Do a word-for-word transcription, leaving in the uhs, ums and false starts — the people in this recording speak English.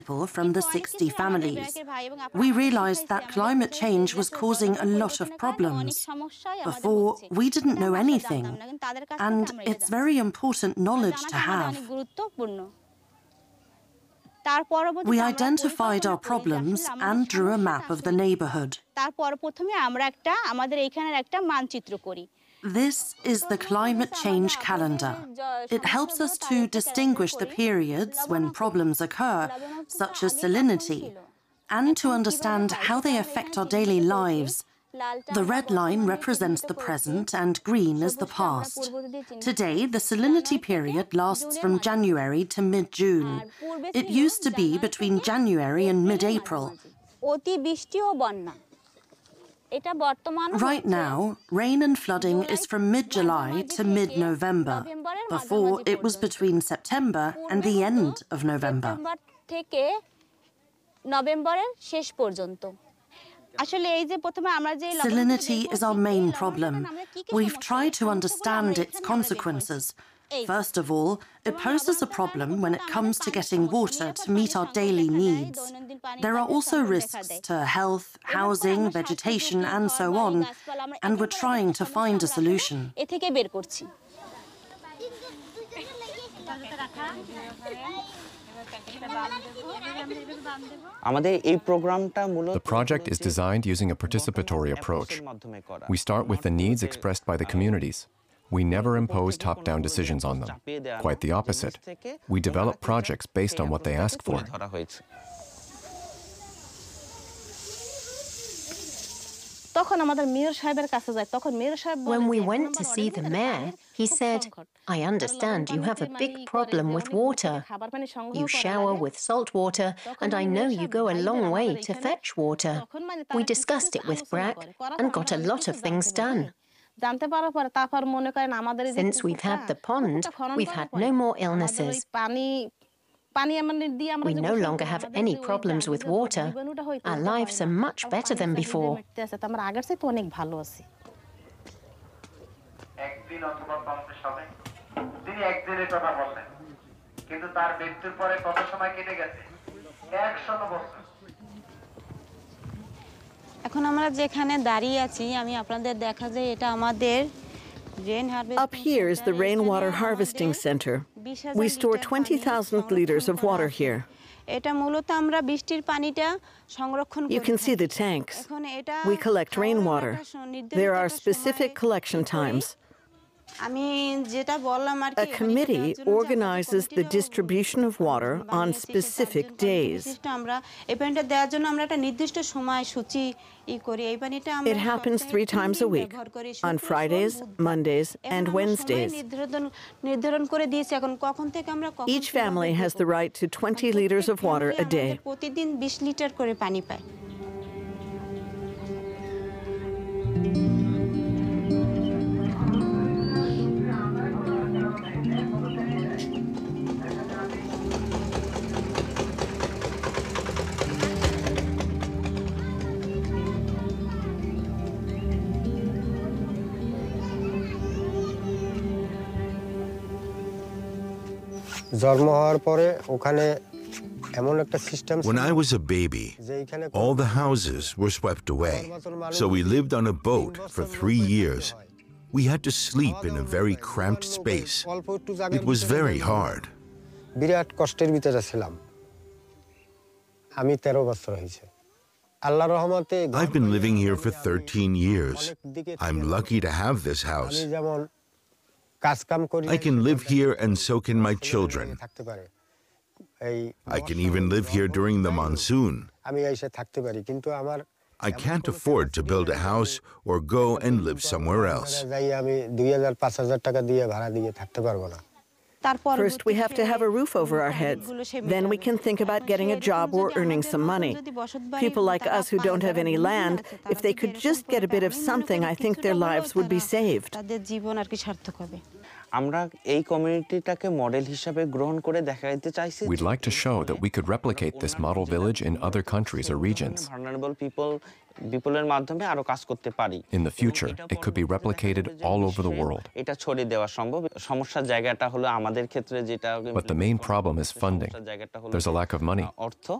people from the sixty families. We realized that climate change was causing a lot of problems. Before, we didn't know anything, and it's very important knowledge to have. We identified our problems and drew a map of the neighborhood. This is the climate change calendar. It helps us to distinguish the periods when problems occur, such as salinity, and to understand how they affect our daily lives. The red line represents the present and green is the past. Today, the salinity period lasts from January to mid-June. It used to be between January and mid-April. Right now, rain and flooding is from mid-July to mid-November. Before, it was between September and the end of November. Salinity is our main problem. We've tried to understand its consequences. First of all, it poses a problem when it comes to getting water to meet our daily needs. There are also risks to health, housing, vegetation, and so on, and we're trying to find a solution. The project is designed using a participatory approach. We start with the needs expressed by the communities. We never impose top-down decisions on them. Quite the opposite. We develop projects based on what they ask for. When we went to see the mayor, he said, "I understand you have a big problem with water. You shower with salt water, and I know you go a long way to fetch water." We discussed it with Brack and got a lot of things done. Since we've had the pond, we've had no more illnesses. We no longer have any problems with water. Our lives are much better than before. Up here is the Rainwater Harvesting Center. We store twenty thousand liters of water here. You can see the tanks. We collect rainwater. There are specific collection times. A committee organizes the distribution of water on specific days. It happens three times a week, on Fridays, Mondays, and Wednesdays. Each family has the right to twenty liters of water a day. When I was a baby, all the houses were swept away. So we lived on a boat for three years. We had to sleep in a very cramped space. It was very hard. I've been living here for thirteen years. I'm lucky to have this house. I can live here and so can my children. I can even live here during the monsoon. I can't afford to build a house or go and live somewhere else. First, we have to have a roof over our heads. Then we can think about getting a job or earning some money. People like us who don't have any land, if they could just get a bit of something, I think their lives would be saved. We'd like to show that we could replicate this model village in other countries or regions. In the future, it could be replicated all over the world. But the main problem is funding. There's a lack of money.